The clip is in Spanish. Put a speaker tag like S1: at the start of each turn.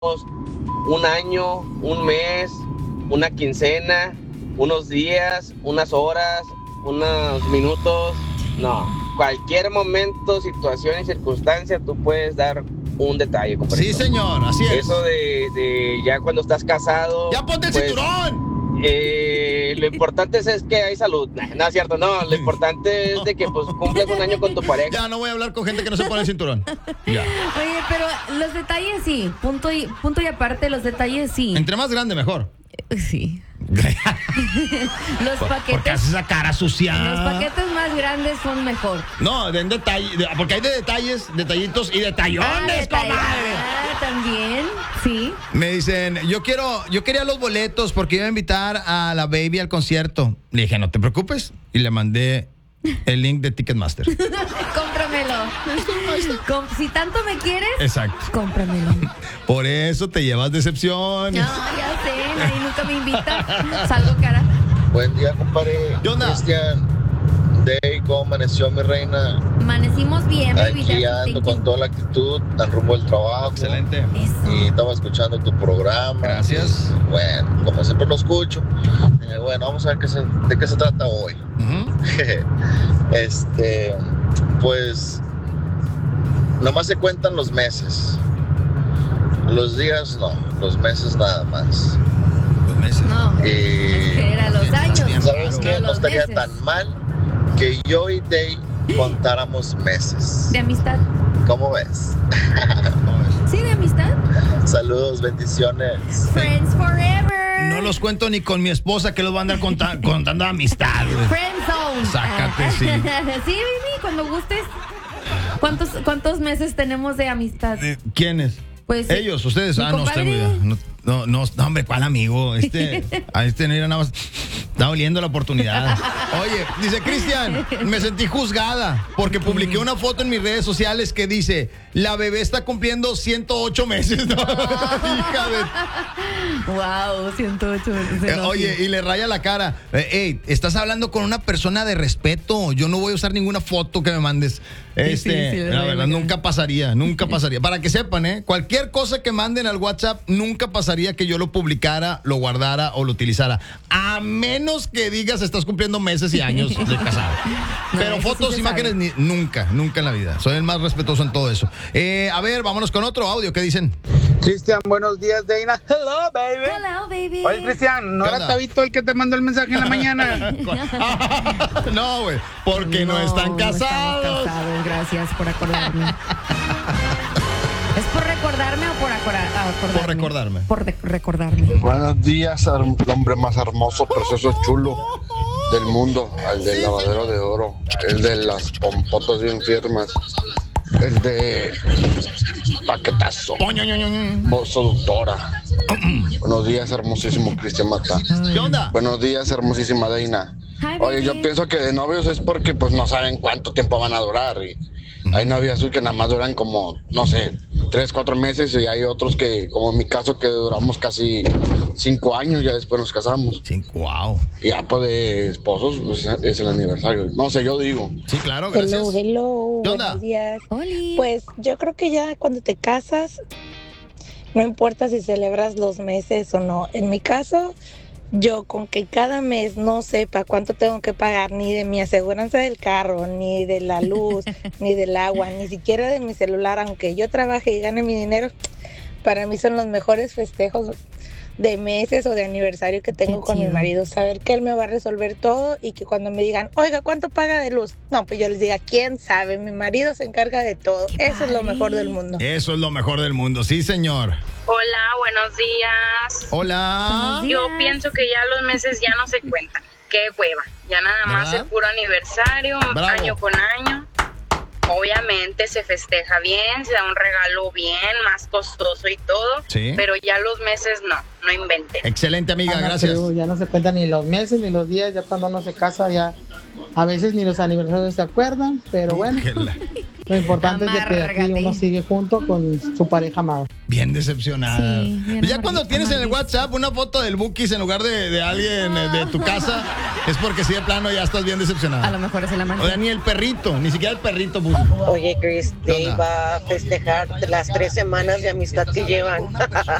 S1: un año, un mes, una quincena, unos días, unas horas, unos minutos. No, cualquier momento, situación y circunstancia, tú puedes dar un detalle, compadre.
S2: Sí, señor, así es.
S1: Eso de ya cuando estás casado.
S2: ¡Ya ponte el
S1: pues,
S2: cinturón!
S1: Lo importante es que hay salud. No es cierto, no. Lo importante es de que pues cumples un año con tu pareja.
S2: Ya no voy a hablar con gente que no se pone el cinturón. Ya.
S3: Oye, pero los detalles sí. Punto y aparte, los detalles sí.
S2: Entre más grande, mejor.
S3: Sí. Los
S2: ¿Por qué
S3: paquetes.
S2: haces esa cara sucia?
S3: Los paquetes más grandes son mejor.
S2: No, en detalle, porque hay de detalles, detallitos y detallones, comadre.
S3: También, sí.
S2: Me dicen, yo quería los boletos porque iba a invitar a la baby al concierto. Le dije, no te preocupes. Y le mandé el link de Ticketmaster.
S3: Cómpramelo. Si tanto me quieres,
S2: Exacto.
S3: cómpramelo.
S2: Por eso te llevas decepciones.
S3: No, ya sé, nadie nunca me invita. Salgo cara.
S4: Buen día, compadre.
S2: ¿Qué onda?
S4: Cristian, Day, ¿cómo amaneció mi reina?
S3: Amanecimos bien, baby.
S4: Aquí ando con toda la actitud, al rumbo del trabajo.
S2: Excelente.
S3: Eso.
S4: Y estaba escuchando tu programa.
S2: Gracias.
S4: Bueno, como siempre lo escucho. Bueno, vamos a ver de qué se trata hoy.
S2: Ujú.
S4: Pues, nomás se cuentan los meses. Los días no, los meses nada más.
S2: Los meses.
S3: No, es que eran los años.
S4: ¿Sabes qué?
S3: Los
S4: No estaría
S3: meses.
S4: tan mal que yo y Day contáramos meses.
S3: ¿De amistad?
S4: ¿Cómo ves?
S3: Sí, de amistad.
S4: Saludos, bendiciones.
S3: Friends forever.
S2: No los cuento ni con mi esposa que los va a andar contando amistad, güey.
S3: Friend zone.
S2: Sácate, sí.
S3: Sí, baby, cuando gustes. ¿Cuántos meses tenemos de amistad?
S2: ¿Quiénes?
S3: Pues
S2: Ellos, ustedes.
S3: mi
S2: No tengo
S3: compadre.
S2: idea. No, hombre, ¿cuál amigo? A este no era nada más. Está oliendo la oportunidad. Oye, dice Cristian, me sentí juzgada porque publiqué una foto en mis redes sociales que dice, la bebé está cumpliendo 108 meses. ¿No? Hija de...
S3: Wow, 108 meses.
S2: Oye, y le raya la cara. Ey, estás hablando con una persona de respeto. Yo no voy a usar ninguna foto que me mandes.
S3: Sí, le
S2: la
S3: raya
S2: verdad,
S3: la
S2: nunca pasaría. Para que sepan, cualquier cosa que manden al WhatsApp, nunca pasaría que yo lo publicara, lo guardara o lo utilizara. A menos que digas, estás cumpliendo meses y años de casado.
S3: No,
S2: Pero
S3: eso
S2: fotos,
S3: sí se
S2: imágenes, nunca en la vida. Soy el más respetuoso en todo eso. A ver, vámonos con otro audio. ¿Qué dicen?
S5: Cristian, buenos días, Deina. Hello, baby.
S3: Hello, baby.
S5: Oye, Cristian, ¿no
S2: ¿Qué
S5: era
S2: onda?
S5: Tabito el que te mandó el mensaje en la mañana?
S2: No, güey, porque no están
S3: No
S2: casados.
S3: estamos casados, gracias por acordarme. ¿Es por recordarme o por acordarme?
S2: Por recordarme.
S3: Recordarme.
S4: Buenos días, el hombre más hermoso, precioso, chulo del mundo, el del lavadero de oro, el de las pompotas bien firmes, el de paquetazo, voz seductora. Buenos días, hermosísimo Cristian Mata.
S2: ¿Qué onda?
S4: Buenos días, hermosísima Deina.
S3: Hi,
S4: Oye,
S3: baby.
S4: yo pienso que de novios es porque pues no saben cuánto tiempo van a durar y hay novios que nada más duran como, no sé, 3, 4 meses y hay otros que, como en mi caso, que duramos casi 5 años, ya después nos casamos.
S2: Wow.
S4: Y ya pues de esposos pues, es el aniversario. No sé, yo digo.
S2: Sí, claro, gracias.
S6: Hello,
S2: ¿Qué onda?
S6: buenos días.
S3: Oli.
S6: Pues yo creo que ya cuando te casas, no importa si celebras los meses o no. En mi caso, yo con que cada mes no sepa cuánto tengo que pagar ni de mi aseguranza del carro, ni de la luz, ni del agua, ni siquiera de mi celular, aunque yo trabaje y gane mi dinero, para mí son los mejores festejos de meses o de aniversario que tengo
S3: Qué
S6: con mi
S3: chido.
S6: marido. Saber que él me va a resolver todo y que cuando me digan, oiga, ¿cuánto paga de luz? No, pues yo les diga, ¿quién sabe? Mi marido se encarga de todo.
S3: Qué
S6: Eso es lo
S3: padre.
S6: mejor del mundo.
S2: Eso es lo mejor del mundo, sí, señor.
S7: Hola, buenos días.
S2: Hola.
S3: Buenos días.
S7: Yo pienso que ya los meses ya no se cuentan. Qué hueva. Ya nada más
S2: ¿Verdad?
S7: el puro aniversario,
S2: Bravo.
S7: año con año. Obviamente se festeja bien, se da un regalo bien, más costoso y todo.
S2: Sí.
S7: Pero ya los meses no inventen.
S2: Excelente, amiga,
S5: Ah, no,
S2: gracias.
S5: pero ya no se cuentan ni los meses ni los días, ya cuando uno se casa ya a veces ni los aniversarios se acuerdan, pero bueno, Lo importante es de que aquí
S3: Amárgate.
S5: uno sigue junto con su pareja amada.
S2: Bien decepcionada.
S3: Sí, bien
S2: Ya cuando
S3: amarguis-
S2: tienes en el
S3: amarguis.
S2: WhatsApp una foto del Bukis en lugar de alguien de tu casa, es porque sí de plano ya estás bien
S3: A
S2: decepcionada.
S3: lo mejor es el amante.
S2: O sea, ni el perrito, ni siquiera el perrito puso.
S8: Oye, Chris,
S2: ¿Qué
S8: Dave
S2: onda?
S8: va a festejar las 3 semanas de amistad que llevan.